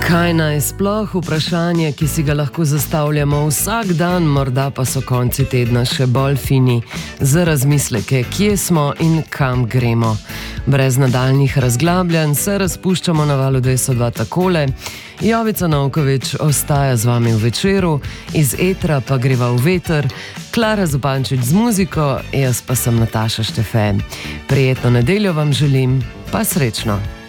Kaj naj sploh vprašanje, ki si ga lahko zastavljamo vsak dan, morda pa so konci tedna še bolj fini za razmisleke, kje smo in kam gremo. Brez nadaljnjih razglabljanj se razpuščamo na Valu 202 takole. Jovica Novković ostaja z vami v večeru, iz etra pa greva v veter, Klara Zupančič z muziko, jaz pa sem Nataša Štefe. Prijetno nedeljo vam želim, pa srečno!